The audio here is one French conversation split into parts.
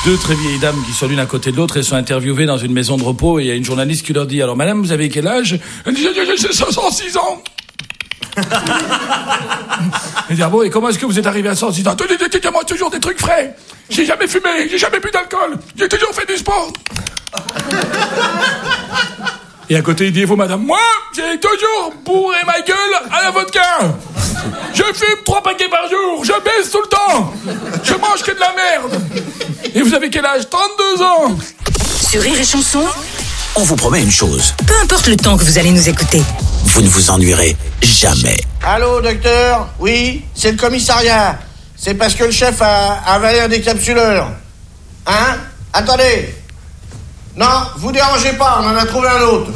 Deux très vieilles dames qui sont l'une à côté de l'autre et sont interviewées dans une maison de repos et il y a une journaliste qui leur dit « Alors madame, vous avez quel âge ?» Elle dit « J'ai 106 ans !» Elle dit « Ah bon, et comment est-ce que vous êtes arrivé à 106 ans ?»« Moi toujours des trucs frais. J'ai jamais fumé, j'ai jamais bu d'alcool. J'ai toujours fait du sport. » Et à côté, il dit « Et vous madame ?»« Moi, j'ai toujours bourré ma gueule à la vodka. Je fume 3 paquets par jour, je baisse tout le temps. Je mange que de la merde. Et vous avez quel âge ? 32 ans. » Sur Rire et Chanson, on vous promet une chose. Peu importe le temps que vous allez nous écouter, vous ne vous ennuierez jamais. Allô, docteur ? Oui, c'est le commissariat. C'est parce que le chef a avalé un décapsuleur. Hein ? Attendez. Non, vous dérangez pas, on en a trouvé un autre.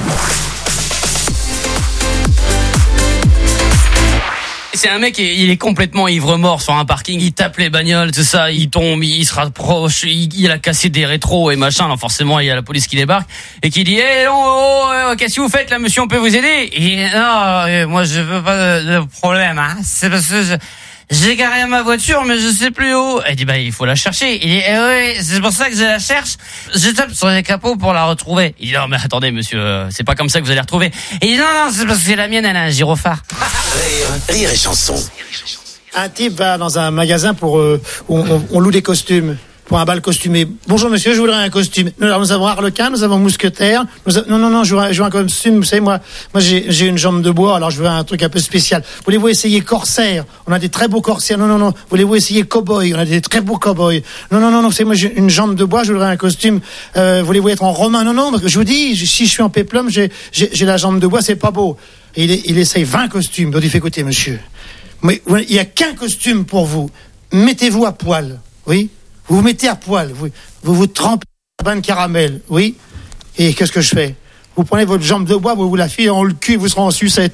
C'est un mec, il est complètement ivre-mort sur un parking, il tape les bagnoles, tout ça, il tombe, il se rapproche, il a cassé des rétros et machin, alors forcément il y a la police qui débarque et qui dit qu'est-ce que vous faites là monsieur, on peut vous aider? Et non, moi je veux pas de problème, hein. C'est parce que j'ai garé ma voiture mais je sais plus où. Elle dit il faut la chercher. Il dit oui, c'est pour ça que je la cherche. Je tape sur les capots pour la retrouver. Il dit non mais attendez monsieur, c'est pas comme ça que vous allez la retrouver. Il dit non, c'est parce que c'est la mienne, elle a un gyrophare. Rire et Chanson. Un type va dans un magasin pour où on loue des costumes. Pour un bal costumé. Bonjour monsieur, je voudrais un costume. Nous avons Harlequin, nous avons Mousquetaire. Non, je veux un costume. Vous savez, moi j'ai une jambe de bois, alors je veux un truc un peu spécial. Voulez-vous essayer corsaire? On a des très beaux corsaires. Non. Voulez-vous essayer cow-boy? On a des très beaux cow-boys. Non. Vous savez, moi j'ai une jambe de bois, je voudrais un costume. Voulez-vous être en romain? Non. Je vous dis, si je suis en péplum, j'ai la jambe de bois, c'est pas beau. Et il essaye 20 costumes. Donc il fait écoutez monsieur, mais il y a qu'un costume pour vous. Mettez-vous à poil. Oui. Vous vous mettez à poil, vous trempez la bain de caramel, oui. Et qu'est-ce que je fais? Vous prenez votre jambe de bois, vous la filez en le cul, vous serez en sucette.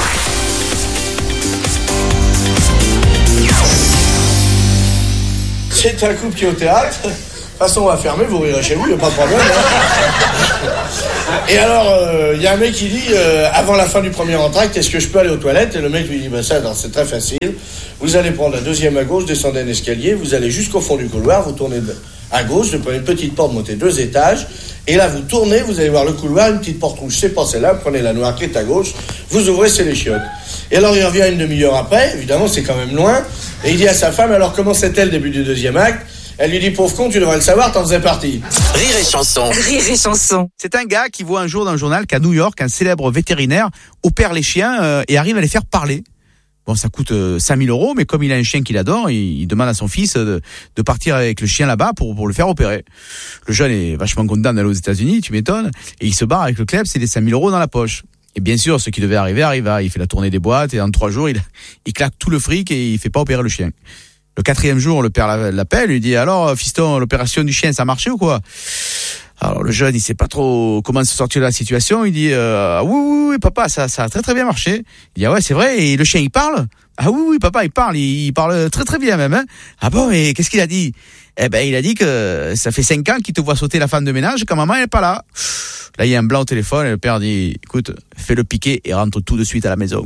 C'est un couple qui est au théâtre. De toute façon, on va fermer, vous rirez chez vous, il n'y a pas de problème. Hein. Et alors, il y a un mec qui dit, avant la fin du premier entracte, est-ce que je peux aller aux toilettes? Et le mec lui dit, c'est très facile. Vous allez prendre la deuxième à gauche, descendez un escalier, vous allez jusqu'au fond du couloir, vous tournez à gauche, vous prenez une petite porte, montez 2 étages, et là vous tournez, vous allez voir le couloir, une petite porte rouge, c'est pas celle-là, prenez la noire qui est à gauche, vous ouvrez, c'est les chiottes. Et alors il revient une demi-heure après, évidemment c'est quand même loin, et il dit à sa femme, alors comment c'était le début du deuxième acte? Elle lui dit, pauvre con, tu devrais le savoir, t'en faisais partie. Rire et Chanson. Rire et Chanson. C'est un gars qui voit un jour dans le journal qu'à New York, un célèbre vétérinaire opère les chiens et arrive à les faire parler. Bon, ça coûte 5 000 €, mais comme il a un chien qu'il adore, il demande à son fils de partir avec le chien là-bas pour le faire opérer. Le jeune est vachement content d'aller aux États-Unis, tu m'étonnes, et il se barre avec le kleps et les 5 000 € dans la poche. Et bien sûr, ce qui devait arriver arriva. Il fait la tournée des boîtes et en 3 jours, il claque tout le fric et il fait pas opérer le chien. Le 4e jour, le père l'appelle, lui dit alors fiston, l'opération du chien, ça a marché ou quoi? Alors le jeune, il sait pas trop comment se sortir de la situation. Il dit oui papa, ça a très très bien marché. Il dit ouais c'est vrai, et le chien il parle? Ah oui papa, il parle très très bien même. Hein. Ah bon, et qu'est-ce qu'il a dit? Eh ben il a dit que ça fait 5 ans qu'il te voit sauter la femme de ménage quand maman elle est pas là. Là il y a un blanc au téléphone et le père dit écoute, fais le piquer et rentre tout de suite à la maison.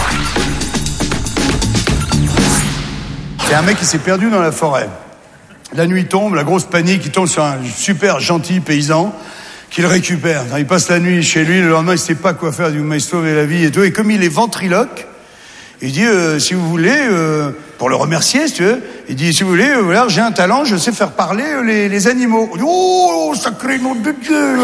C'est un mec qui s'est perdu dans la forêt. La nuit tombe, la grosse panique, il tombe sur un super gentil paysan qui le récupère. Il passe la nuit chez lui, le lendemain il ne sait pas quoi faire, il dit vous m'avez sauvé la vie et tout. Et comme il est ventriloque, il dit si vous voulez, pour le remercier si tu veux, il dit si vous voulez, voilà, j'ai un talent, je sais faire parler les animaux. Il dit oh sacré nom de Dieu.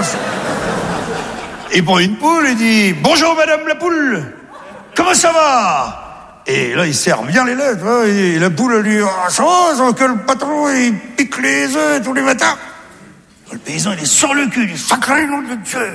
Il prend une poule et dit bonjour madame la poule, comment ça va? Et là, il serre bien les lettres, hein, et la poule, elle dit, ça va, que le patron, il pique les œufs tous les matins. Le paysan, il est sur le cul, il dit, sacré nom de Dieu.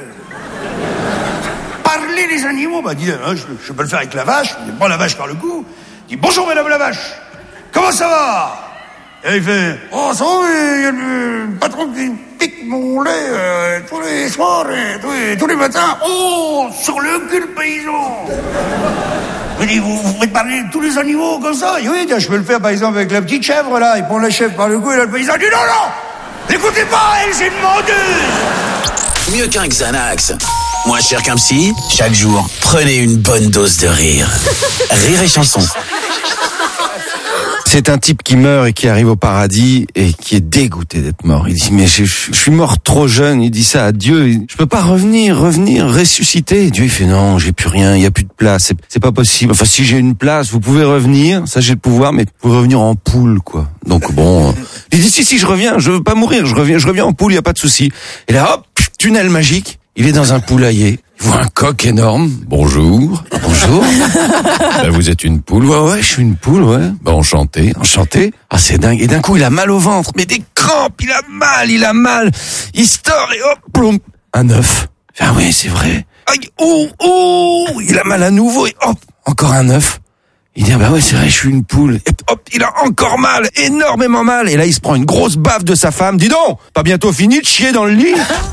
Parler les animaux, il dit, je peux le faire avec la vache, il prend la vache par le cou, il dit, bonjour madame la vache, comment ça va? Et il fait, ça va, il y a le patron qui pique mon lait tous les soirs, et tous les matins, sur le cul le paysan. Il dit, vous faites parler tous les animaux comme ça? Oui, je peux le faire par exemple avec la petite chèvre là. Il prend la chèvre par le cou et là le paysan dit non, n'écoutez pas, elle c'est une menteuse. Mieux qu'un Xanax, moins cher qu'un psy, chaque jour, prenez une bonne dose de rire. Rire et Chanson. C'est un type qui meurt et qui arrive au paradis et qui est dégoûté d'être mort. Il dit, mais je suis mort trop jeune. Il dit ça à Dieu. Je peux pas revenir, ressusciter. Et Dieu, il fait, non, j'ai plus rien, il y a plus de place. C'est pas possible. Enfin, si j'ai une place, vous pouvez revenir. Ça, j'ai le pouvoir, mais vous pouvez revenir en poule, quoi. Donc bon, il dit, si, je reviens. Je veux pas mourir. Je reviens en poule, il y a pas de souci. Et là, hop, tunnel magique. Il est dans un poulailler. Il voit un coq énorme. Bonjour. Bonjour. Ben, vous êtes une poule. Ouais, je suis une poule, ouais. Ben, enchanté. Ah, c'est dingue. Et d'un coup, il a mal au ventre. Mais des crampes. Il a mal. Il se tord et hop, plomb. Un œuf. Ah oui, c'est vrai. Aïe, il a mal à nouveau et hop, encore un œuf. Il dit, bah ouais, c'est vrai, je suis une poule. Et hop, il a encore mal, énormément mal. Et là, il se prend une grosse baffe de sa femme. Dis donc, pas bientôt fini de chier dans le lit?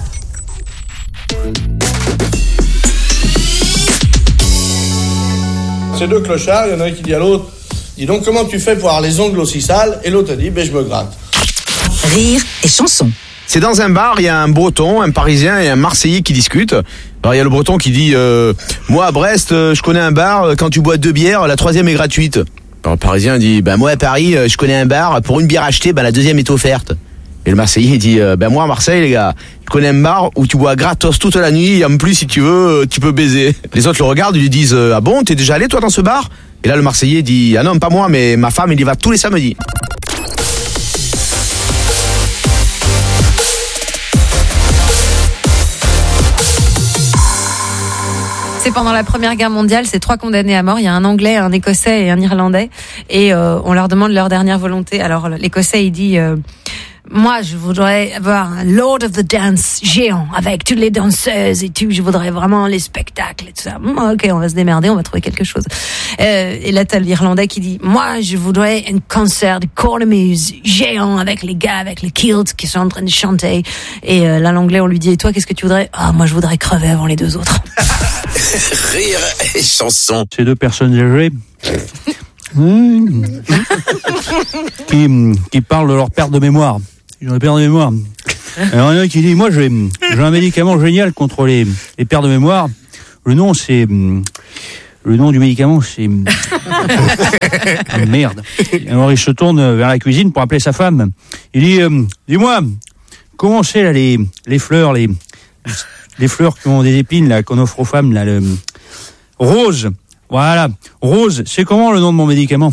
Ces deux clochards, il y en a un qui dit à l'autre, dis donc comment tu fais pour avoir les ongles aussi sales? Et l'autre dit, je me gratte. Rire et chanson. C'est dans un bar, il y a un Breton, un Parisien et un Marseillais qui discutent. Alors il y a le Breton qui dit moi à Brest, je connais un bar, quand tu bois 2 bières, la 3e est gratuite. Alors le Parisien dit moi à Paris, je connais un bar, pour une bière achetée, la 2e est offerte. Et le Marseillais dit moi à Marseille les gars, je connais un bar où tu bois gratos toute la nuit et en plus si tu veux, tu peux baiser. Les autres le regardent et lui disent ah bon, t'es déjà allé toi dans ce bar? Et là le Marseillais dit ah non pas moi mais ma femme il y va tous les samedis. C'est pendant la Première Guerre mondiale, c'est 3 condamnés à mort. Il y a un Anglais, un Écossais et un Irlandais. Et on leur demande leur dernière volonté. Alors l'Écossais, il dit moi, je voudrais avoir un Lord of the Dance géant avec toutes les danseuses et tout. Je voudrais vraiment les spectacles et tout ça. Ok, on va se démerder, on va trouver quelque chose. Et là, t'as l'Irlandais qui dit moi, je voudrais un concert de cornemuse géant avec les gars, avec les kilts qui sont en train de chanter. Et là, l'Anglais, on lui dit et toi, qu'est-ce que tu voudrais? Ah, moi, je voudrais crever avant les 2 autres. Rire et chanson. Ces 2 personnes âgées qui parlent de leur perte de mémoire. Ils ont une perte de mémoire. Alors, il y en a qui dit, moi, j'ai un médicament génial contre les pertes de mémoire. Le nom du médicament, c'est merde. Alors, il se tourne vers la cuisine pour appeler sa femme. Il dit, dis-moi, comment c'est, là, les fleurs, les fleurs qui ont des épines, là, qu'on offre aux femmes, là, Rose. Voilà. Rose, c'est comment le nom de mon médicament?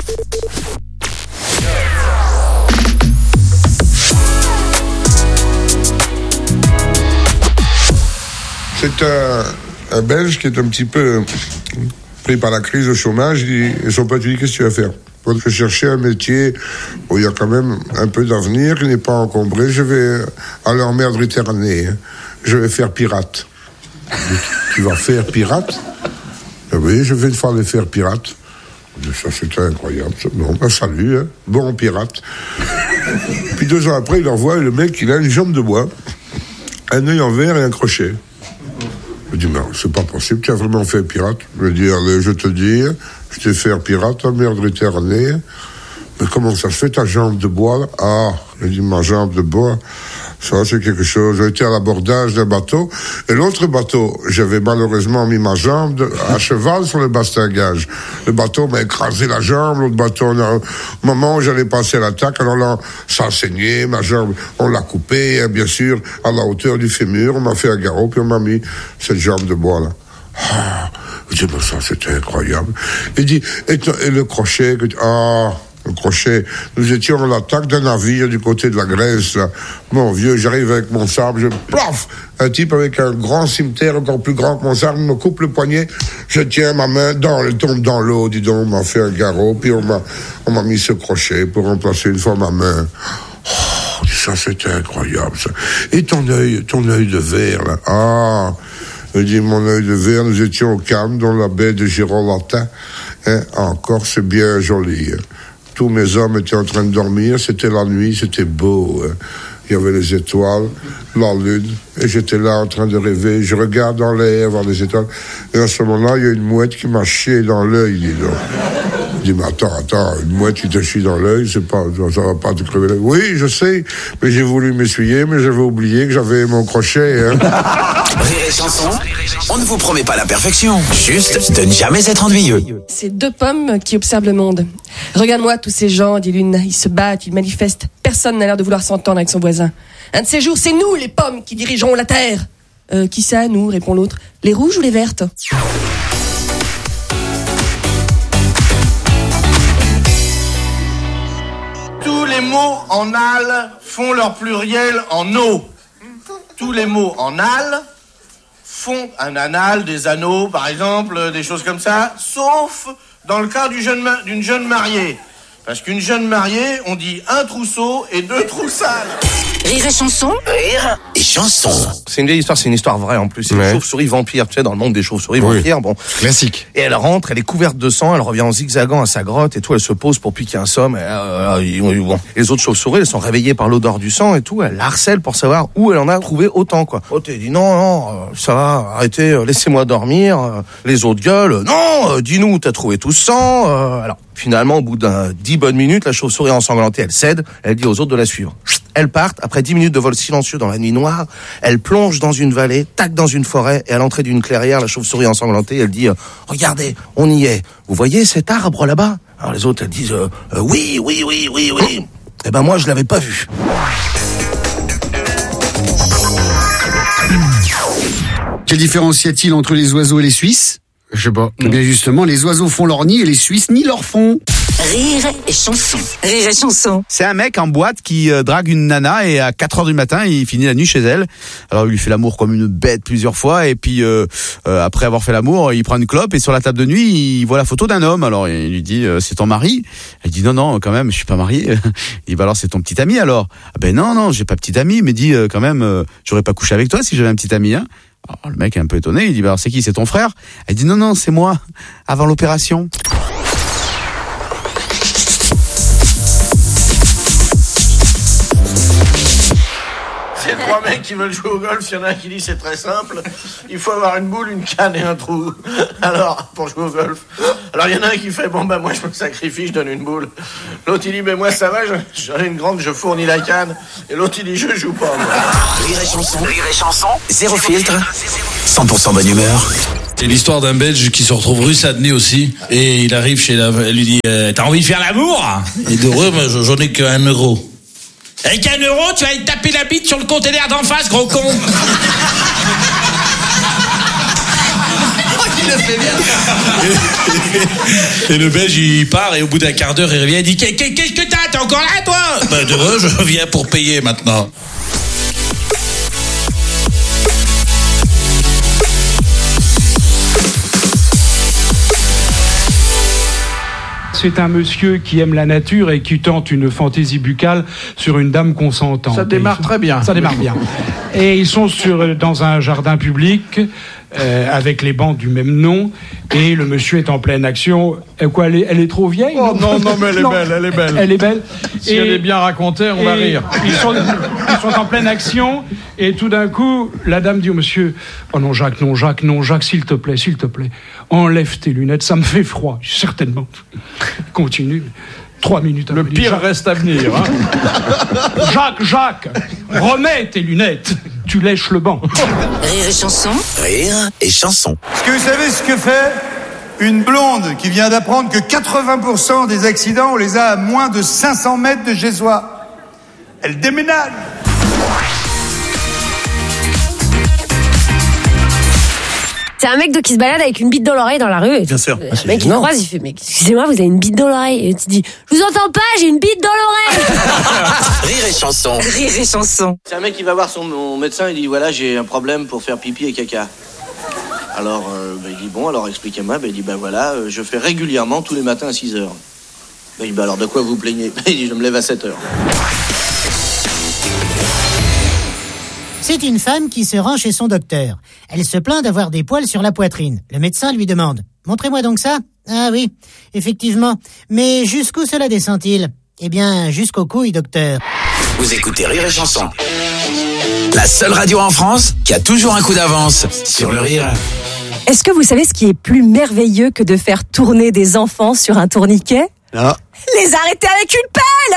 C'est un Belge qui est un petit peu pris par la crise au chômage. Et son pote lui dit, qu'est-ce que tu vas faire? Je cherchais un métier où il y a quand même un peu d'avenir, qui n'est pas encombré. Je vais aller en mer Méditerranée. Je vais faire pirate. Tu vas faire pirate? Oui, je vais une fois aller faire pirate. Ça, c'était incroyable. Bon, salut, hein. Bon pirate. Puis 2 ans après, il envoie le mec, il a une jambe de bois, un œil en verre et un crochet. Je dis, non, c'est pas possible, tu as vraiment fait pirate? Je dis, allez, je te dis, je t'ai fait pirate en mer Méditerranée. Mais comment ça se fait, ta jambe de bois, là? Ah, je dis, ma jambe de bois, ça, c'est quelque chose. J'ai été à l'abordage d'un bateau, et l'autre bateau, j'avais malheureusement mis ma jambe à cheval sur le bastingage. Le bateau m'a écrasé la jambe, l'autre bateau, au moment où j'allais passer l'attaque, alors là, ça saignait, ma jambe, on l'a coupée, hein, bien sûr, à la hauteur du fémur, on m'a fait un garrot, puis on m'a mis cette jambe de bois, là. Ah, je dis, ça, c'était incroyable. Il dit, et le crochet, le crochet. Nous étions à l'attaque d'un navire du côté de la Grèce, là. Mon vieux, j'arrive avec mon sabre, plaf! Un type avec un grand cimetière encore plus grand que mon sabre me coupe le poignet. Je tiens ma main, elle tombe dans l'eau, dis donc, on m'a fait un garrot, puis on m'a mis ce crochet pour remplacer une fois ma main. Oh, ça, c'était incroyable, ça. Et ton œil de verre, là. Ah! Je dis, mon œil de verre, nous étions au Cannes, dans la baie de Girolata. Hein, encore, c'est bien joli. Hein. Tous mes hommes étaient en train de dormir, c'était la nuit, c'était beau. Hein. Il y avait les étoiles, la lune, et j'étais là en train de rêver. Je regarde dans l'air, voir les étoiles. Et à ce moment-là, il y a une mouette qui m'a chié dans l'œil, dis donc. Je dis, mais attends, une mouette qui te chie dans l'œil, ça va pas te crever l'œil. Oui, je sais, mais j'ai voulu m'essuyer, mais j'avais oublié que j'avais mon crochet, hein. Rire et chanson, on ne vous promet pas la perfection, juste de ne jamais être ennuyeux. C'est deux pommes qui observent le monde. Regarde-moi tous ces gens, dit l'une, ils se battent, ils manifestent. Personne n'a l'air de vouloir s'entendre avec son voisin. Un de ces jours, c'est nous, les pommes, qui dirigerons la terre. Qui ça, nous, répond l'autre. Les rouges ou les vertes? Tous les mots en al font leur pluriel en o. Tous les mots en al font un anal, des anneaux, par exemple, des choses comme ça, sauf dans le cas d'une jeune mariée. Parce qu'une jeune mariée, on dit un trousseau et deux troussales. Rire et chanson. Rire et chanson. C'est une vieille histoire, c'est une histoire vraie en plus. C'est une chauve-souris vampire, tu sais, dans le monde des chauves-souris vampires. Bon. Classique. Et elle rentre, elle est couverte de sang, elle revient en zigzagant à sa grotte et tout, elle se pose pour piquer un somme. Bon. Les autres chauves-souris, elles sont réveillées par l'odeur du sang et tout, elles la harcèlent pour savoir où elle en a trouvé autant, quoi. Oh, t'es dit non, ça va, arrêtez, laissez-moi dormir. Les autres gueulent, non, dis-nous où t'as trouvé tout ce sang. Alors, finalement, au bout d'un 10 bonnes minutes, la chauve-souris ensanglantée, elle cède, elle dit aux autres de la suivre. Elles partent, après 10 minutes de vol silencieux dans la nuit noire, elle plonge dans une vallée, tac dans une forêt, et à l'entrée d'une clairière, la chauve-souris ensanglantée, elle dit « Regardez, on y est. Vous voyez cet arbre là-bas ?» Alors les autres, elles disent « Oui. » Eh ben moi, je l'avais pas vu. Quelle différence y a-t-il entre les oiseaux et les Suisses? Je sais pas. Eh bien justement, les oiseaux font leur nid et les Suisses nient leur fond. Rire et chanson. Rire et chanson. C'est un mec en boîte qui drague une nana et à 4h du matin, il finit la nuit chez elle. Alors il lui fait l'amour comme une bête plusieurs fois et puis après avoir fait l'amour, il prend une clope et sur la table de nuit, il voit la photo d'un homme. Alors il lui dit c'est ton mari? Elle dit non quand même, je suis pas marié. Il dit bah alors c'est ton petit ami alors? Ah ben non, j'ai pas petit ami, mais dit quand même j'aurais pas couché avec toi si j'avais un petit ami hein. Alors, le mec est un peu étonné, il dit bah alors c'est qui, c'est ton frère? Elle dit non c'est moi avant l'opération. C'est trois mecs qui veulent jouer au golf, il y en a un qui dit c'est très simple, il faut avoir une boule, une canne et un trou. Alors, pour jouer au golf. Alors il y en a un qui fait bon bah moi je me sacrifie, je donne une boule. L'autre il dit mais moi ça va, j'en ai une grande, je fournis la canne. Et l'autre il dit je joue pas moi. Rire et chanson, zéro filtre, 100% bonne humeur. C'est l'histoire d'un Belge qui se retrouve rue Sadenay aussi. Et il arrive chez elle lui dit t'as envie de faire l'amour? Il dit ouais mais j'en ai qu'un euro. Avec 1 euro, tu vas y taper la bite sur le conteneur d'en face, gros con. Il le fait bien. Et le Belge, il part et au bout d'un quart d'heure, il revient et dit qu'est-ce que t'as? T'es encore là, toi? Ben, heureux, je reviens pour payer maintenant. C'est un monsieur qui aime la nature et qui tente une fantaisie buccale sur une dame consentante. Ça démarre très bien. Ça démarre bien. Et ils sont dans un jardin public avec les bancs du même nom et le monsieur est en pleine action. Quoi, elle est trop vieille? Oh non, mais elle est belle, elle est belle. Elle est belle. Si elle est bien racontée, on va rire. Ils sont en pleine action et tout d'un coup, la dame dit au monsieur « Oh non, Jacques, s'il te plaît, enlève tes lunettes, ça me fait froid. » Certainement. Continue. 3 minutes après. Le pire reste à venir. Hein. Jacques, remets tes lunettes. Tu lèches le banc. Rire et chanson. Rire et chanson. Est-ce que vous savez ce que fait une blonde qui vient d'apprendre que 80% des accidents, on les a à moins de 500 mètres de chez soi? Elle déménage. C'est un mec qui se balade avec une bite dans l'oreille dans la rue. Bien sûr. Le mec il croise, il fait mais excusez-moi, vous avez une bite dans l'oreille. Et tu dis je vous entends pas, j'ai une bite dans l'oreille. Rire et chanson. Rire et chanson. C'est un mec qui va voir son médecin, il dit voilà j'ai un problème pour faire pipi et caca. Alors il dit bon alors expliquez-moi. Il dit voilà je fais régulièrement tous les matins à 6h. Il dit alors de quoi vous plaignez? Il dit je me lève à 7h. C'est une femme qui se rend chez son docteur. Elle se plaint d'avoir des poils sur la poitrine. Le médecin lui demande « Montrez-moi donc ça ?»« Ah oui, effectivement. Mais jusqu'où cela descend-il ?»« Eh bien, jusqu'aux couilles, docteur. » Vous écoutez Rire et chanson. La seule radio en France qui a toujours un coup d'avance sur le rire. Est-ce que vous savez ce qui est plus merveilleux que de faire tourner des enfants sur un tourniquet ? Non. Les arrêter avec une pelle !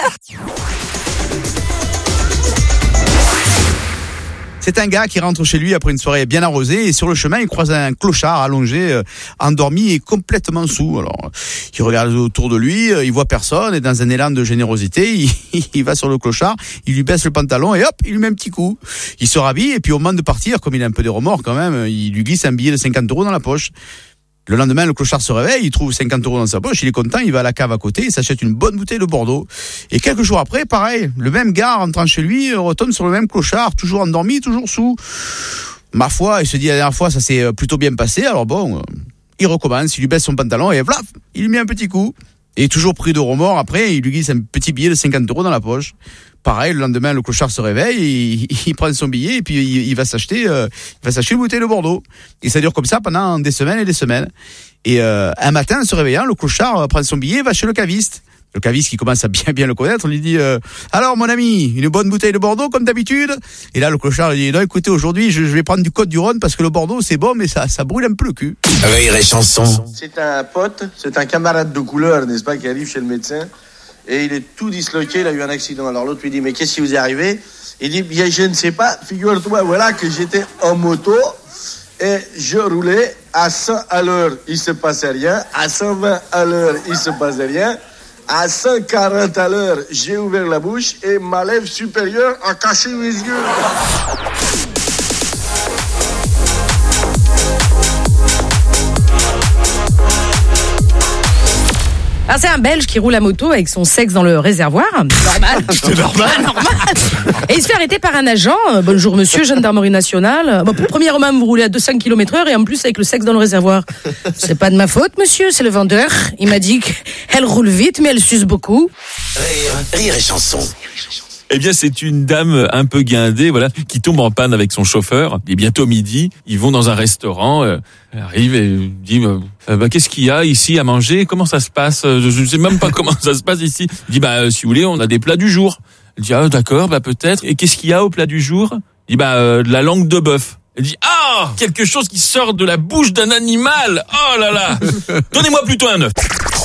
C'est un gars qui rentre chez lui après une soirée bien arrosée et sur le chemin, il croise un clochard allongé, endormi et complètement saoul. Alors, il regarde autour de lui, il voit personne et dans un élan de générosité, il va sur le clochard, il lui baisse le pantalon et hop, il lui met un petit coup. Il se rhabille et puis au moment de partir, comme il a un peu de remords quand même, il lui glisse un billet de 50 € dans la poche. Le lendemain, le clochard se réveille, il trouve 50 € dans sa poche, il est content, il va à la cave à côté, il s'achète une bonne bouteille de Bordeaux. Et quelques jours après, pareil, le même gars rentrant chez lui retombe sur le même clochard, toujours endormi, toujours saoul. Ma foi, il se dit la dernière fois, ça s'est plutôt bien passé, alors bon, il recommence, il lui baisse son pantalon et vlaf, il lui met un petit coup. Et toujours pris de remords, après, il lui glisse un petit billet de 50 € dans la poche. Pareil, le lendemain, le clochard se réveille, il prend son billet et puis il va s'acheter une bouteille de Bordeaux. Et ça dure comme ça pendant des semaines et des semaines. Et un matin, en se réveillant, le clochard prend son billet et va chez le caviste. Le caviste qui commence à bien le connaître, lui dit alors mon ami, une bonne bouteille de Bordeaux comme d'habitude. Et là, le clochard lui dit non, écoutez, aujourd'hui, je vais prendre du Côte-du-Rhône parce que le Bordeaux c'est bon, mais ça brûle un peu le cul. Rire et chanson. C'est un pote, c'est un camarade de couleur, n'est-ce pas, qui arrive chez le médecin. Et il est tout disloqué, il a eu un accident. Alors l'autre lui dit, mais qu'est-ce qui vous est arrivé ? Il dit, bien je ne sais pas, figure-toi, voilà que j'étais en moto et je roulais à 100 à l'heure, il se passait rien. À 120 à l'heure, il se passait rien. À 140 à l'heure, j'ai ouvert la bouche et ma lèvre supérieure a caché mes yeux. Alors c'est un Belge qui roule à moto avec son sexe dans le réservoir. Normal. C'est normal. Et il se fait arrêter par un agent. Bonjour monsieur, gendarmerie nationale. Bon, premièrement, vous roulez à 200 km/h et en plus avec le sexe dans le réservoir. C'est pas de ma faute monsieur, c'est le vendeur. Il m'a dit qu'elle roule vite mais elle suce beaucoup. Rire et chanson. Eh bien, c'est une dame un peu guindée, voilà, qui tombe en panne avec son chauffeur. Il est bientôt midi. Ils vont dans un restaurant. Elle arrive et dit qu'est-ce qu'il y a ici à manger ? Comment ça se passe ? Je ne sais même pas comment ça se passe ici. Il dit si vous voulez, on a des plats du jour. Elle dit d'accord, peut-être. Et qu'est-ce qu'il y a au plat du jour ? Il dit de la langue de bœuf. Elle dit quelque chose qui sort de la bouche d'un animal. Oh là là. Donnez-moi plutôt un œuf.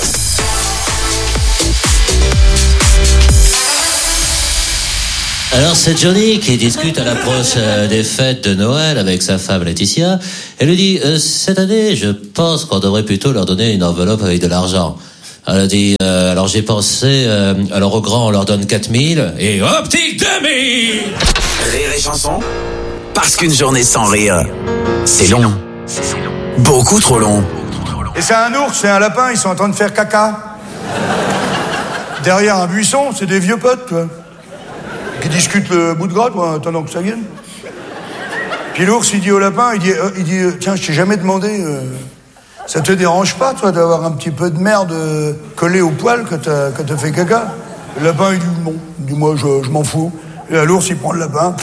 Alors c'est Johnny qui discute à l'approche des fêtes de Noël avec sa femme Laetitia. Elle lui dit cette année je pense qu'on devrait plutôt leur donner une enveloppe avec de l'argent. Elle a dit alors j'ai pensé alors aux grands on leur donne 4000 et au petit 2000. Rire et chanson. Parce qu'une journée sans rire, c'est long. Beaucoup trop long. Et c'est un ours et un lapin, ils sont en train de faire caca. Derrière un buisson, c'est des vieux potes, toi. Qui discutent le bout de gras, toi, en attendant que ça vienne. Puis l'ours, il dit au lapin, il dit tiens, je t'ai jamais demandé, ça te dérange pas, toi, d'avoir un petit peu de merde collée au poil quand t'as fait caca ? Le lapin, il dit non. Il dit moi, je m'en fous. Et là, l'ours, il prend le lapin.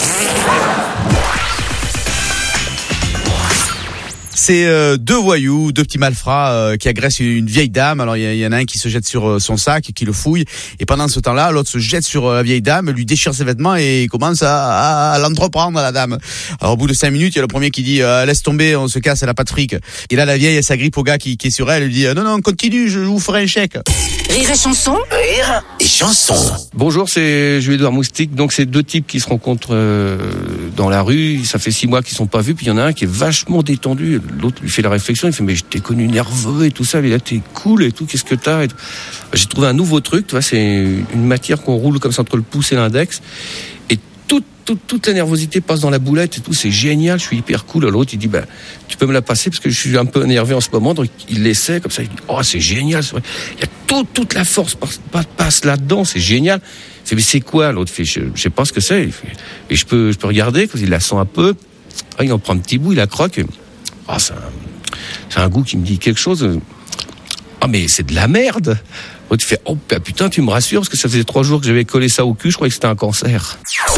C'est deux voyous, deux petits malfrats qui agressent une vieille dame. Alors il y en a un qui se jette sur son sac et qui le fouille. Et pendant ce temps-là, l'autre se jette sur la vieille dame, lui déchire ses vêtements et commence à l'entreprendre à la dame. Alors au bout de 5 minutes, il y a le premier qui dit laisse tomber, on se casse, elle a pas de fric. Et là la vieille elle s'agrippe au gars qui est sur elle, elle lui dit non continue, je vous ferai un chèque. Rire et chanson. Rire et chanson. Bonjour, c'est Jules-Édouard Moustique. Donc c'est deux types qui se rencontrent dans la rue. Ça fait 6 mois qu'ils sont pas vus. Puis il y en a un qui est vachement détendu. L'autre lui fait la réflexion. Il fait mais je t'ai connu nerveux et tout ça. Mais là t'es cool et tout. Qu'est-ce que t'as et tout. J'ai trouvé un nouveau truc. Tu vois, c'est une matière qu'on roule comme ça entre le pouce et l'index. Et toute la nervosité passe dans la boulette et tout. C'est génial. Je suis hyper cool. L'autre il dit tu peux me la passer parce que je suis un peu énervé en ce moment. Donc il l'essaie comme ça. Il dit c'est génial. C'est vrai. Il y a toute la force passe là-dedans. C'est génial. Il fait mais c'est quoi? L'autre fait je sais pas ce que c'est. Il fait, et je peux regarder quand il la sent un peu. Il en prend un petit bout. Il la croque. C'est un goût qui me dit quelque chose. Mais c'est de la merde. L'autre fait putain tu me rassures parce que ça faisait 3 jours que j'avais collé ça au cul. Je croyais que c'était un cancer.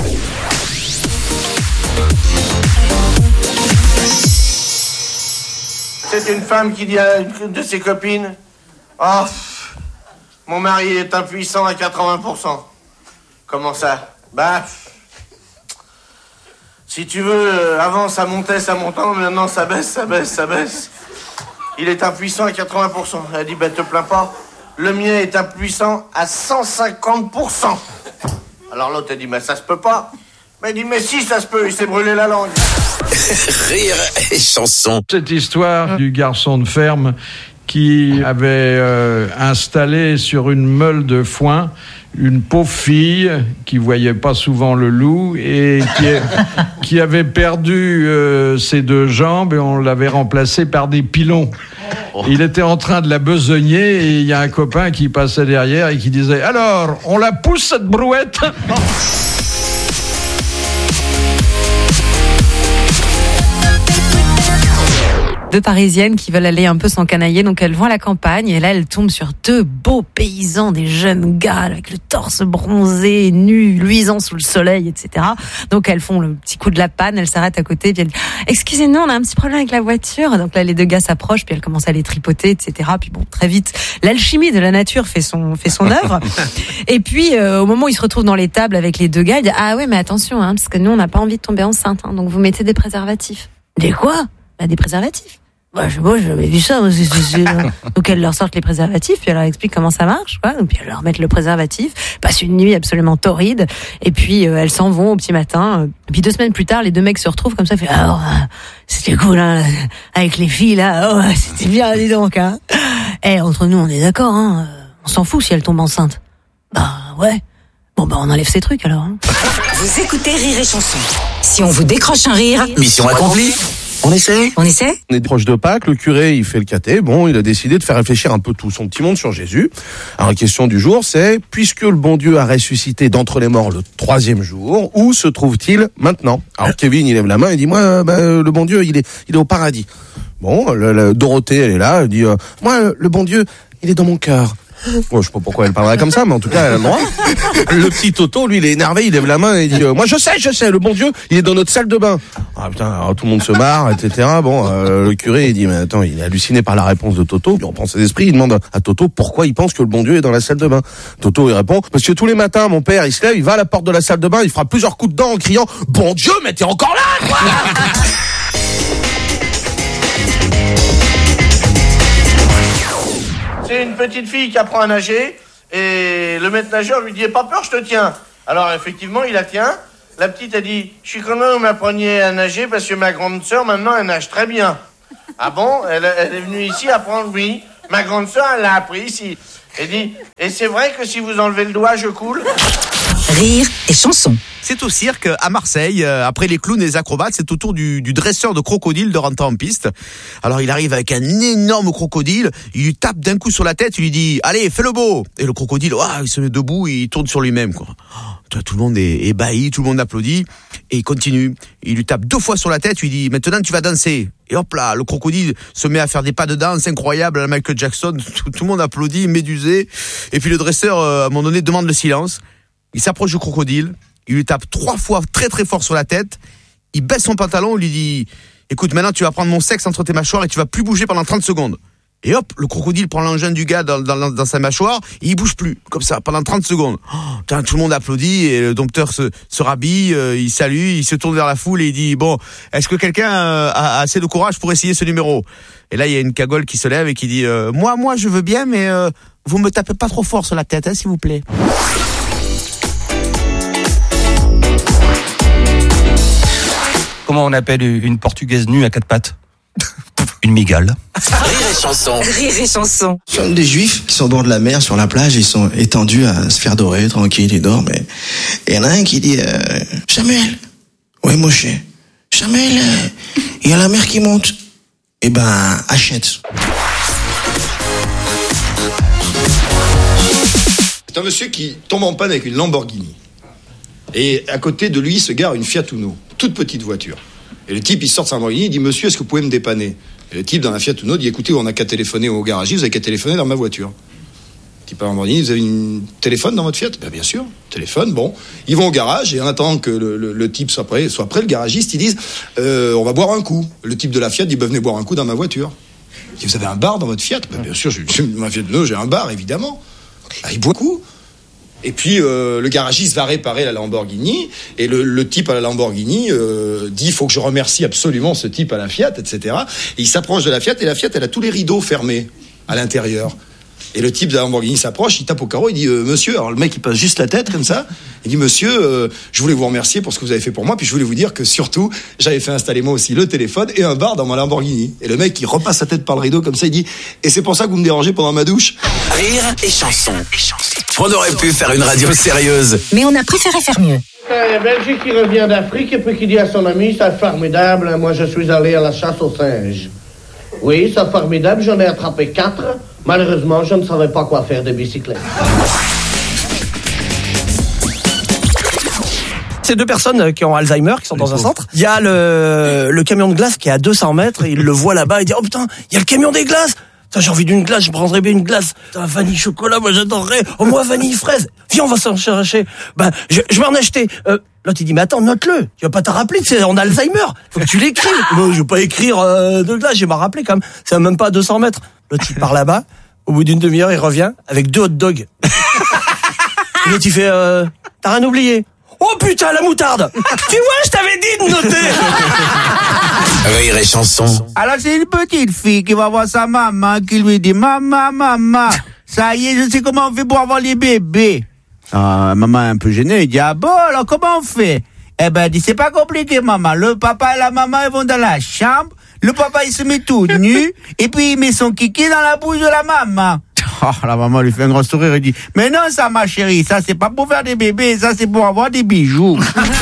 C'est une femme qui dit à une de ses copines mon mari est impuissant à 80%. Comment ça? Si tu veux, avant ça montait, ça montait, maintenant ça baisse. il est impuissant à 80%. Elle a dit, te plains pas, le mien est impuissant à 150%. Alors l'autre a dit, ça se peut pas. Mais il dit, mais si, ça se peut, il s'est brûlé la langue. Rire et chanson. Cette histoire du garçon de ferme qui avait installé sur une meule de foin une pauvre fille qui voyait pas souvent le loup et qui avait perdu ses deux jambes et on l'avait remplacé par des pilons. Il était en train de la besogner et il y a un copain qui passait derrière et qui disait « Alors, on la pousse cette brouette ?» Deux Parisiennes qui veulent aller un peu s'encanailler, donc elles vont à la campagne et là elles tombent sur deux beaux paysans, des jeunes gars avec le torse bronzé, nus, luisant sous le soleil, etc. Donc elles font le petit coup de la panne, elles s'arrêtent à côté, puis elles disent « Excusez-nous, on a un petit problème avec la voiture ». Donc là les deux gars s'approchent, puis elles commencent à les tripoter, etc. Puis bon, très vite, l'alchimie de la nature fait son œuvre. Et puis au moment où ils se retrouvent dans l'étable avec les deux gars, ils disent « Ah ouais, mais attention, parce que nous on n'a pas envie de tomber enceinte, donc vous mettez des préservatifs ». « Des quoi ? » Des préservatifs. Je sais pas, j'avais vu ça. Donc elles leur sortent les préservatifs, puis elles leur expliquent comment ça marche, quoi. Donc puis elles leur mettent le préservatif, passent une nuit absolument torride, et puis elles s'en vont au petit matin. Et puis 2 semaines plus tard, les deux mecs se retrouvent comme ça, fait c'était cool, avec les filles là, c'était bien, dis donc, entre nous, on est d'accord, on s'en fout si elles tombent enceintes. Ouais. Bon on enlève ces trucs alors. Vous écoutez Rire et Chanson. Si on vous décroche un rire, Mission accomplie. On essaie. On essaie. On est proche de Pâques, le curé, il fait le caté. Bon, il a décidé de faire réfléchir un peu tout son petit monde sur Jésus. Alors, la question du jour, c'est, puisque le bon Dieu a ressuscité d'entre les morts le 3e jour, où se trouve-t-il maintenant? Alors, Kevin, il lève la main et dit, moi, le bon Dieu, il est au paradis. Bon, Dorothée, elle est là, elle dit, moi, le bon Dieu, il est dans mon cœur. Bon, je sais pas pourquoi elle parlerait comme ça, mais en tout cas, elle a le droit. Le petit Toto, lui, il est énervé, il lève la main et il dit, moi, je sais, le bon Dieu, il est dans notre salle de bain. Ah, putain, alors, tout le monde se marre, etc. Bon, le curé, il dit, mais attends, il est halluciné par la réponse de Toto. Il reprend ses esprits, il demande à Toto pourquoi il pense que le bon Dieu est dans la salle de bain. Toto, il répond, parce que tous les matins, mon père, il se lève, il va à la porte de la salle de bain, il fera plusieurs coups de dents en criant, bon Dieu, mais t'es encore là, quoi! C'est une petite fille qui apprend à nager et le maître nageur lui dit « Pas peur, je te tiens ». Alors effectivement, il la tient. La petite a dit « Je suis content que vous m'appreniez à nager parce que ma grande sœur, maintenant, elle nage très bien ». Ah bon? Elle est venue ici apprendre? Oui. Ma grande sœur, elle l'a appris ici. Elle dit « Et c'est vrai que si vous enlevez le doigt, je coule ?» Rire et Chanson. C'est au cirque à Marseille. Après les clowns et les acrobates, c'est au tour du dresseur de crocodile de rentrer en piste. Alors il arrive avec un énorme crocodile, il lui tape d'un coup sur la tête, il lui dit « Allez, fais le beau !» Et le crocodile, il se met debout, il tourne sur lui-même, quoi. Tout le monde est ébahi, tout le monde applaudit, et il continue. Il lui tape 2 fois sur la tête, il lui dit « Maintenant tu vas danser !» Et hop là, le crocodile se met à faire des pas de danse incroyables à la Michael Jackson, tout le monde applaudit, médusé. Et puis le dresseur, à un moment donné, demande le silence. Il s'approche du crocodile, il lui tape 3 fois très très fort sur la tête, il baisse son pantalon, il lui dit « Écoute, maintenant tu vas prendre mon sexe entre tes mâchoires et tu vas plus bouger pendant 30 secondes. » Et hop, le crocodile prend l'engin du gars dans sa mâchoire et il bouge plus, comme ça, pendant 30 secondes. Tout le monde applaudit et le dompteur se rhabille, il salue, il se tourne vers la foule et il dit « Bon, est-ce que quelqu'un a assez de courage pour essayer ce numéro ?» Et là, il y a une cagole qui se lève et qui dit « Moi, je veux bien, mais vous me tapez pas trop fort sur la tête, s'il vous plaît. » Comment on appelle une portugaise nue à 4 pattes? Une migale. Rire et Chanson. Rire et Chanson. Ce sont des juifs qui sont au bord de la mer, sur la plage, ils sont étendus à se faire dorer, tranquille, ils dorment. Et il y en a un qui dit, Samuel, oui Moshe, Samuel, il y a la mer qui monte. Eh ben, achète. C'est un monsieur qui tombe en panne avec une Lamborghini. Et à côté de lui se gare une Fiat Uno, toute petite voiture. Et le type, il sort de sa Lamborghini, il dit « Monsieur, est-ce que vous pouvez me dépanner ?» Et le type, dans la Fiat Uno, dit « Écoutez, on n'a qu'à téléphoner au garagiste, vous avez qu'à téléphoner dans ma voiture. » Le type à Lamborghini, vous avez un téléphone dans votre Fiat? Ben, bien sûr, téléphone, bon. Ils vont au garage, et en attendant que le type soit prêt, le garagiste, ils disent « On va boire un coup. » Le type de la Fiat dit « Venez boire un coup dans ma voiture. » Il dit « Vous avez un bar dans votre Fiat? Ben, bien sûr, dans ma Fiat Uno, j'ai un bar, évidemment. » Il boit un coup. Et puis le garagiste va réparer la Lamborghini et le type à la Lamborghini dit faut que je remercie absolument ce type à la Fiat, etc. Et il s'approche de la Fiat et la Fiat elle a tous les rideaux fermés à l'intérieur. Et le type de la Lamborghini s'approche, il tape au carreau, il dit monsieur, alors le mec il passe juste la tête comme ça, il dit monsieur, je voulais vous remercier pour ce que vous avez fait pour moi, puis je voulais vous dire que surtout j'avais fait installer moi aussi le téléphone et un bar dans ma Lamborghini. Et le mec il repasse sa tête par le rideau comme ça, il dit et c'est pour ça que vous me dérangez pendant ma douche. Rire et chanson. On aurait pu faire une radio sérieuse. Mais on a préféré faire mieux. Belgique qui revient d'Afrique et puis qui dit à son ami, c'est formidable, moi je suis allé à la chasse aux singes. Oui, c'est formidable, j'en ai attrapé 4. Malheureusement, je ne savais pas quoi faire des bicyclettes. C'est 2 personnes qui ont Alzheimer, qui sont dans un centre. Il y a le camion de glace qui est à 200 mètres, et il le voit là-bas, il dit « Oh putain, il y a le camion des glaces !» Putain, j'ai envie d'une glace, je prendrais bien une glace. Putain, vanille chocolat, moi j'adorerais. Oh, moi vanille fraise. Viens, on va s'en chercher. Ben, je vais en acheter. L'autre, il dit, mais attends, note-le. Tu vas pas t'en rappeler, on a Alzheimer. Faut que tu l'écrives. Moi, je vais pas écrire de glace, je vais m'en rappeler quand même. C'est même pas à 200 mètres. L'autre, il part là-bas. Au bout d'une demi-heure, il revient avec 2 hot dogs. L'autre, il fait, t'as rien oublié. Oh putain, la moutarde. Tu vois, je t'avais dit de noter. Rire et chanson. Alors c'est une petite fille qui va voir sa maman qui lui dit maman, ça y est, je sais comment on fait pour avoir les bébés. Maman est un peu gênée, il dit ah bon alors comment on fait? Eh ben elle dit c'est pas compliqué maman, le papa et la maman ils vont dans la chambre, le papa il se met tout nu et puis il met son kiki dans la bouche de la maman. La maman lui fait un grand sourire et dit mais non ça ma chérie, ça c'est pas pour faire des bébés, ça c'est pour avoir des bijoux.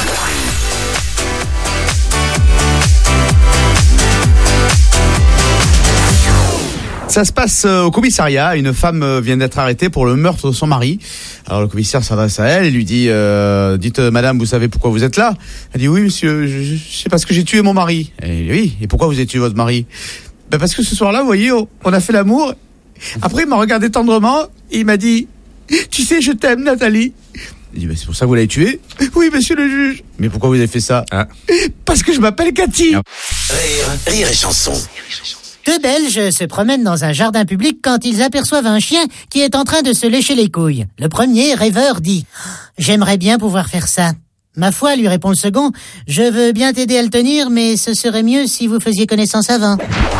Ça se passe au commissariat. Une femme vient d'être arrêtée pour le meurtre de son mari. Alors le commissaire s'adresse à elle et lui dit dites madame, vous savez pourquoi vous êtes là? Elle dit oui monsieur, je sais parce que j'ai tué mon mari. Et il dit oui, et pourquoi vous avez tué votre mari? Ben parce que ce soir-là, vous voyez, on a fait l'amour. Après il m'a regardé tendrement et il m'a dit tu sais, je t'aime Nathalie. Il dit, c'est pour ça que vous l'avez tué? Oui, monsieur le juge. Mais pourquoi vous avez fait ça? Parce que je m'appelle Cathy. Rire et chanson. 2 Belges se promènent dans un jardin public quand ils aperçoivent un chien qui est en train de se lécher les couilles. Le premier, rêveur, dit « J'aimerais bien pouvoir faire ça. » Ma foi, lui répond le second, « Je veux bien t'aider à le tenir, mais ce serait mieux si vous faisiez connaissance avant. »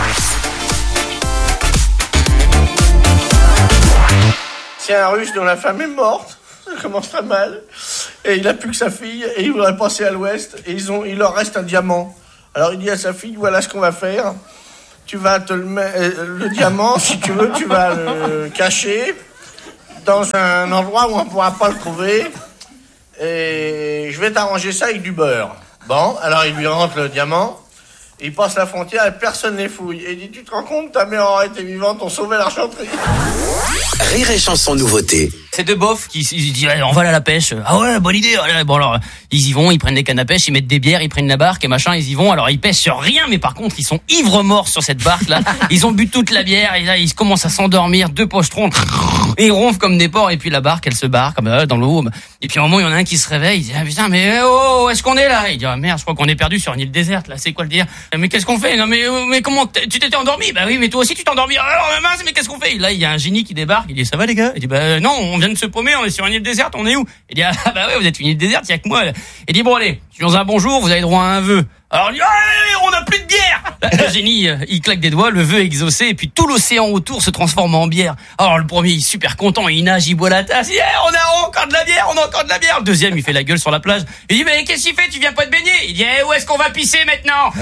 C'est un Russe dont la femme est morte. Ça commence très mal. Et il a plus que sa fille et il voudrait passer à l'ouest et il leur reste un diamant. Alors il dit à sa fille, voilà ce qu'on va faire. Tu vas te le diamant, si tu veux, tu vas le cacher dans un endroit où on ne pourra pas le trouver. Et je vais t'arranger ça avec du beurre. Bon, alors il lui rentre le diamant. Il passe la frontière et personne ne les fouille. Et il dit, tu te rends compte, ta mère aurait été vivante, on sauvait l'argenterie. Rire et chanson nouveauté. C'est 2 bofs qui disent on va aller à la pêche. Ah ouais, bonne idée. Allez, bon alors ils y vont, ils prennent des cannes à pêche, ils mettent des bières, ils prennent la barque et machin, ils y vont. Alors ils pêchent sur rien, mais par contre ils sont ivres morts sur cette barque là. Ils ont bu toute la bière et là ils commencent à s'endormir, 2 pochetrons. Et ils ronflent comme des porcs et puis la barque elle se barre comme dans l'eau. Et puis à un moment il y en a un qui se réveille, il dit ah putain mais oh, où est-ce qu'on est là? Il dit ah merde, je crois qu'on est perdu sur une île déserte là. C'est quoi le dire? Mais qu'est-ce qu'on fait? Non mais comment tu t'étais endormi? Bah oui mais toi aussi tu t'es endormi. Alors mince, mais qu'est-ce qu'on fait? Là il y a un génie qui débarque, il dit ça va les gars? Il dit bah non, on vient de se paumer, on est sur une île déserte, on est où? Il dit ah bah ouais, vous êtes une île déserte, il y a que moi. Il dit bon allez, je suis dans un bon jour, vous avez droit à un vœu. Alors il dit on n'a plus de bière. Le génie il claque des doigts, le vœu est exaucé et puis tout l'océan autour se transforme en bière. Alors le premier il est super content, il nage, il boit la tasse, il dit on a encore de la bière, on a encore de la bière. Le deuxième il fait la gueule sur la plage. Il dit mais qu'est-ce qu'il fait, tu viens pas te baigner? Il dit où est-ce qu'on va pisser maintenant?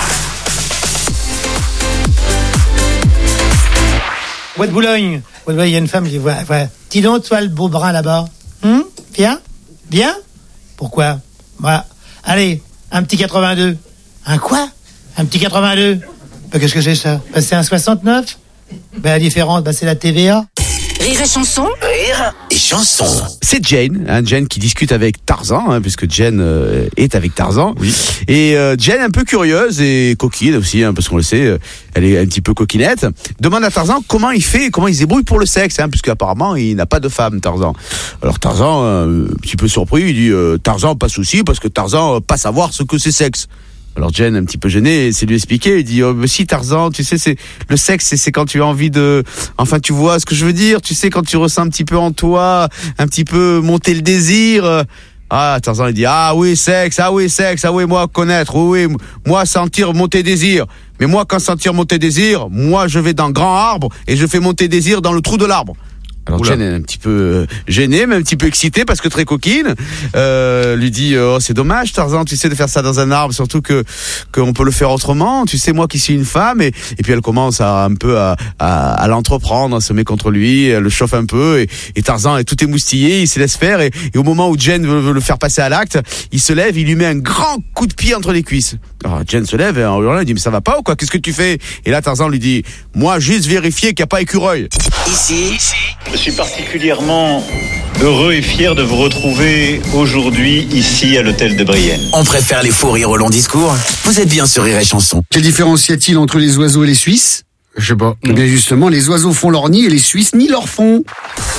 Bois de Boulogne. Il y a une femme qui voit. Dis donc, toi, le beau brun là-bas. Viens. Viens. Pourquoi? Voilà. Allez, un petit 82. Un quoi? Un petit 82. Qu'est-ce que c'est ça? C'est un 69. La différence, c'est la TVA. Rire et chanson. Rire et chanson. C'est Jane, Jane qui discute avec Tarzan, puisque Jane est avec Tarzan. Oui. Et Jane, un peu curieuse et coquine aussi, parce qu'on le sait, elle est un petit peu coquinette, demande à Tarzan comment il fait, comment il se débrouille pour le sexe, puisque apparemment il n'a pas de femme, Tarzan. Alors Tarzan, un petit peu surpris, il dit Tarzan, pas de souci, parce que Tarzan pas savoir ce que c'est sexe. Alors Jen, un petit peu gêné, c'est lui expliquer. Il dit mais si Tarzan, tu sais, c'est le sexe, c'est quand tu as envie de, enfin tu vois ce que je veux dire. Tu sais quand tu ressens un petit peu en toi, un petit peu monter le désir. Ah, Tarzan il dit ah oui sexe, moi connaître, oui, moi sentir monter désir. Mais moi quand sentir monter désir, moi je vais dans le grand arbre et je fais monter désir dans le trou de l'arbre. Alors Jen est un petit peu gênée, mais un petit peu excitée parce que très coquine. Lui dit oh c'est dommage Tarzan, tu sais de faire ça dans un arbre, surtout que on peut le faire autrement. Tu sais moi qui suis une femme et puis elle commence un peu à l'entreprendre, à se met contre lui, elle le chauffe un peu et Tarzan est tout émoustillé, il se laisse faire et au moment où Jen veut le faire passer à l'acte, il se lève, il lui met un grand coup de pied entre les cuisses. Alors Jen se lève et en hurlant il dit mais ça va pas ou quoi, qu'est-ce que tu fais? Et là Tarzan lui dit moi juste vérifier qu'il n'y a pas écureuil. Ici, je suis particulièrement heureux et fier de vous retrouver aujourd'hui ici à l'hôtel de Brienne. On préfère les faux rires au long discours. Vous êtes bien sur Rire et Chanson. Quelle différence y a-t-il entre les oiseaux et les Suisses? Je sais pas. Mais justement, les oiseaux font leur nid et les Suisses nient leur fond.